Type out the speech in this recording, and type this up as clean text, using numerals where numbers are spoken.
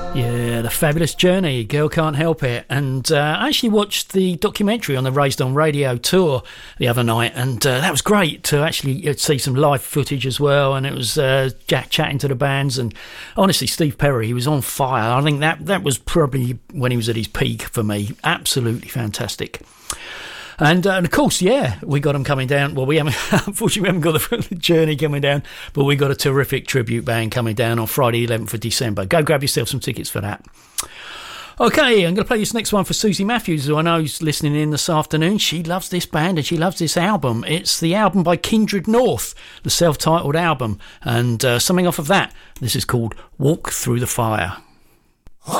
Yeah, The Fabulous Journey, Girl Can't Help It. And I actually watched the documentary on the Raised on Radio tour the other night, and that was great to actually see some live footage as well. And it was Jack chatting to the bands, and honestly, Steve Perry, he was on fire. I think that was probably when he was at his peak for me. Absolutely fantastic. And of course, yeah, we got them coming down. Well, unfortunately, we haven't got the Journey coming down, but we got a terrific tribute band coming down on Friday, 11th of December. Go grab yourself some tickets for that. Okay, I'm going to play this next one for Susie Matthews, who I know is listening in this afternoon. She loves this band and she loves this album. It's the album by Kindred North, the self-titled album, and something off of that. This is called Walk Through the Fire.